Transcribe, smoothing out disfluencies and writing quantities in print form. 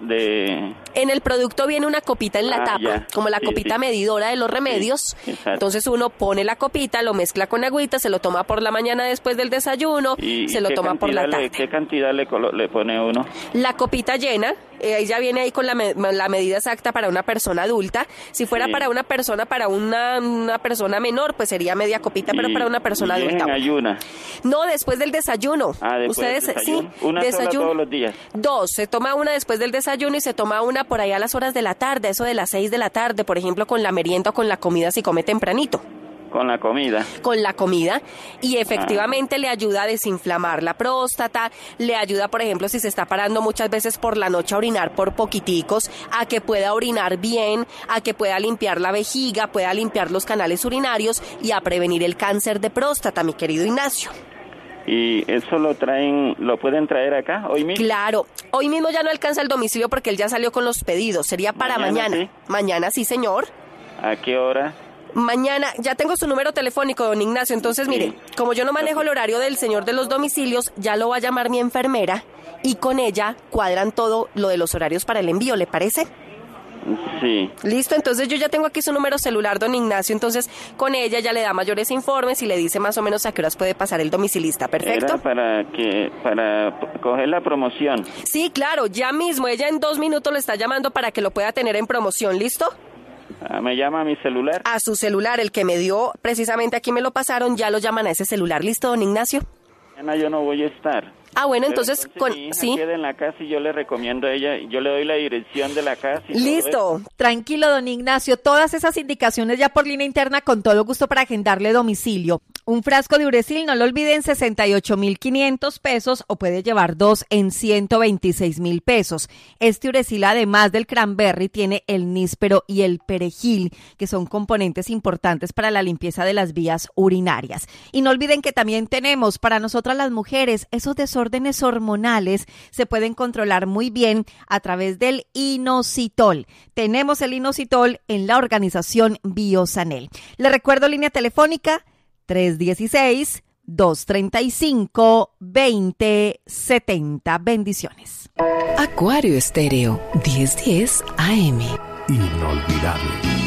En el producto viene una copita en la tapa, ya. como la copita medidora de los remedios. Sí, exacto. Entonces uno pone la copita, lo mezcla con agüita, se lo toma por la mañana después del desayuno, se lo toma por la tarde. ¿Qué cantidad le pone uno? La copita llena, ahí ya viene ahí con la medida exacta para una persona adulta. Si fuera para una persona menor, pues sería media copita, pero para una persona adulta. ¿En ayuna? No, después del desayuno. Después Ustedes del desayuno. sí, ¿Una sola todos los días? 2, se toma una después del desayuno y se toma una por ahí a las horas de la tarde, eso de las 6 de la tarde, por ejemplo, con la merienda o con la comida si come tempranito. Con la comida. Con la comida, y efectivamente le ayuda a desinflamar la próstata, le ayuda, por ejemplo, si se está parando muchas veces por la noche a orinar por poquiticos, a que pueda orinar bien, a que pueda limpiar la vejiga, pueda limpiar los canales urinarios y a prevenir el cáncer de próstata, mi querido Ignacio. ¿Y eso lo pueden traer acá hoy mismo? Claro, hoy mismo ya no alcanza el domicilio porque él ya salió con los pedidos, sería para mañana. ¿Sí? Mañana, sí, señor. ¿A qué hora? Mañana, ya tengo su número telefónico, don Ignacio, entonces mire, como yo no manejo el horario del señor de los domicilios, ya lo va a llamar mi enfermera y con ella cuadran todo lo de los horarios para el envío, ¿le parece? Sí. Listo, entonces yo ya tengo aquí su número celular, don Ignacio, entonces con ella ya le da mayores informes y le dice más o menos a qué horas puede pasar el domicilista, ¿perfecto? Era para coger la promoción. Sí, claro, ya mismo, ella en 2 minutos le está llamando para que lo pueda tener en promoción, ¿listo? ¿Me llama a mi celular? A su celular, el que me dio, precisamente aquí me lo pasaron, ya lo llaman a ese celular, ¿listo, don Ignacio? Mañana yo no voy a estar. Bueno, entonces mi hija queda en la casa y yo le recomiendo a ella, yo le doy la dirección de la casa. Listo. Tranquilo, don Ignacio, todas esas indicaciones ya por línea interna con todo gusto para agendarle domicilio. Un frasco de Uresil, no lo olviden, 68.500 pesos o puede llevar 2 en 126.000 pesos. Este Uresil, además del cranberry, tiene el níspero y el perejil, que son componentes importantes para la limpieza de las vías urinarias. Y no olviden que también tenemos para nosotras las mujeres esos desórdenes hormonales se pueden controlar muy bien a través del inositol. Tenemos el inositol en la organización Biosanel. Le recuerdo línea telefónica 316-235-2070. Bendiciones. Acuario Estéreo 1010 AM. Inolvidable.